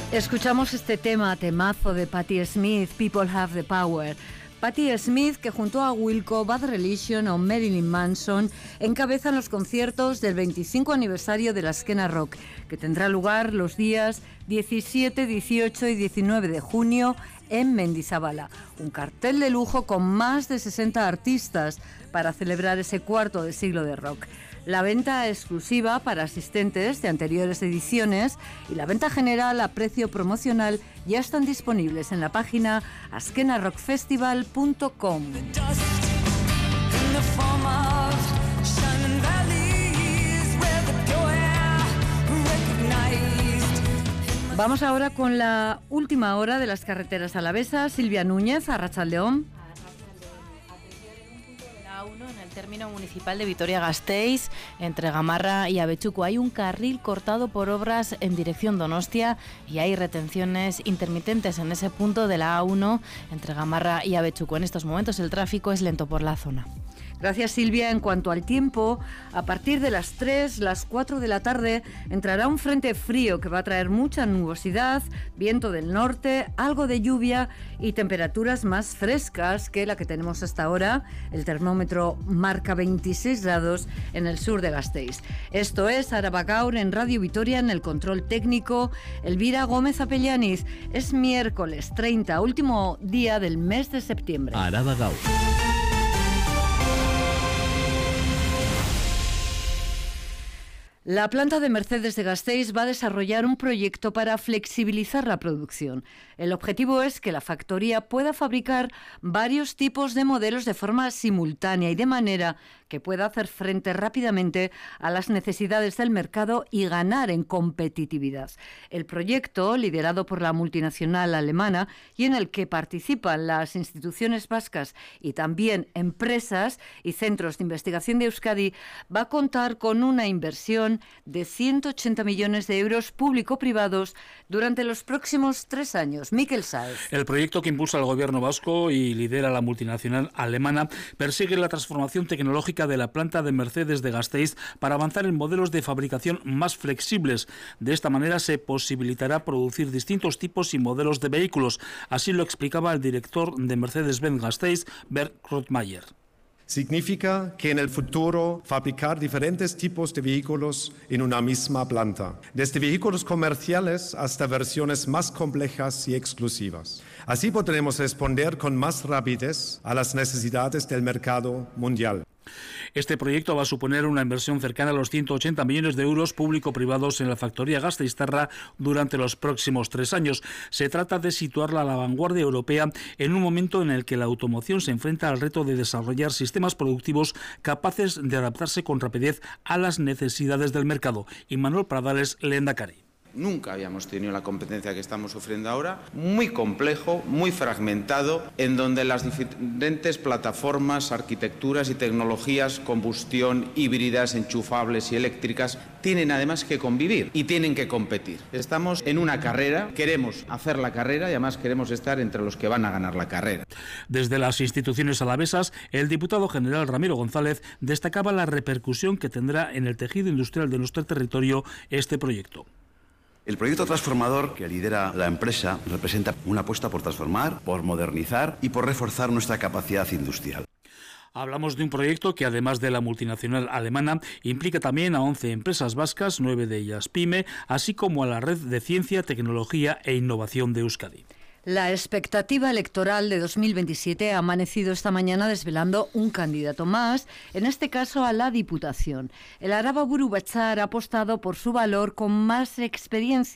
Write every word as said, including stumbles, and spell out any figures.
Escuchamos este tema, temazo de Patti Smith, People Have the Power. Patti Smith, que junto a Wilco, Bad Religion o Marilyn Manson encabezan los conciertos del veinticinco aniversario de la Esquena Rock, que tendrá lugar los días diecisiete, dieciocho y diecinueve de junio en Mendizabala. Un cartel de lujo con más de sesenta artistas para celebrar ese cuarto de siglo de rock. La venta exclusiva para asistentes de anteriores ediciones y la venta general a precio promocional ya están disponibles en la página azkena rock festival punto com. Vamos ahora con la última hora de las carreteras alavesas. Silvia Núñez, Arratsaldeon. En el término municipal de Vitoria-Gasteiz, entre Gamarra y Abetxuko, hay un carril cortado por obras en dirección Donostia y hay retenciones intermitentes en ese punto de la A uno entre Gamarra y Abetxuko. En estos momentos el tráfico es lento por la zona. Gracias, Silvia. En cuanto al tiempo, a partir de las tres, las cuatro de la tarde entrará un frente frío que va a traer mucha nubosidad, viento del norte, algo de lluvia y temperaturas más frescas que la que tenemos hasta ahora. El termómetro marca veintiséis grados en el sur de Gasteiz. Esto es Araba Gaur en Radio Vitoria, en el control técnico Elvira Gómez Apellaniz. Es miércoles treinta, último día del mes de septiembre. Araba Gaur. La planta de Mercedes de Gasteiz va a desarrollar un proyecto para flexibilizar la producción. El objetivo es que la factoría pueda fabricar varios tipos de modelos de forma simultánea y de manera que pueda hacer frente rápidamente a las necesidades del mercado y ganar en competitividad. El proyecto, liderado por la multinacional alemana y en el que participan las instituciones vascas y también empresas y centros de investigación de Euskadi, va a contar con una inversión de ciento ochenta millones de euros público-privados durante los próximos tres años. Miquel Sáez. El proyecto que impulsa el gobierno vasco y lidera la multinacional alemana persigue la transformación tecnológica de la planta de Mercedes de Gasteiz para avanzar en modelos de fabricación más flexibles. De esta manera se posibilitará producir distintos tipos y modelos de vehículos. Así lo explicaba el director de Mercedes-Benz Gasteiz, Bert Krotmayer. Significa que en el futuro fabricar diferentes tipos de vehículos en una misma planta, desde vehículos comerciales hasta versiones más complejas y exclusivas. Así podremos responder con más rapidez a las necesidades del mercado mundial. Este proyecto va a suponer una inversión cercana a los ciento ochenta millones de euros público-privados en la factoría Gasteiztarra durante los próximos tres años. Se trata de situarla a la vanguardia europea en un momento en el que la automoción se enfrenta al reto de desarrollar sistemas productivos capaces de adaptarse con rapidez a las necesidades del mercado. Y Manuel Pradales, lehendakari. Nunca habíamos tenido la competencia que estamos sufriendo ahora, muy complejo, muy fragmentado, en donde las diferentes plataformas, arquitecturas y tecnologías, combustión, híbridas, enchufables y eléctricas, tienen además que convivir y tienen que competir. Estamos en una carrera, queremos hacer la carrera y además queremos estar entre los que van a ganar la carrera. Desde las instituciones alavesas, el diputado general Ramiro González destacaba la repercusión que tendrá en el tejido industrial de nuestro territorio este proyecto. El proyecto transformador que lidera la empresa representa una apuesta por transformar, por modernizar y por reforzar nuestra capacidad industrial. Hablamos de un proyecto que, además de la multinacional alemana, implica también a once empresas vascas, nueve de ellas PYME, así como a la red de ciencia, tecnología e innovación de Euskadi. La expectativa electoral de dos mil veintisiete ha amanecido esta mañana desvelando un candidato más, en este caso a la Diputación. El Araba Buru Batzar ha apostado por su valor con más experiencia.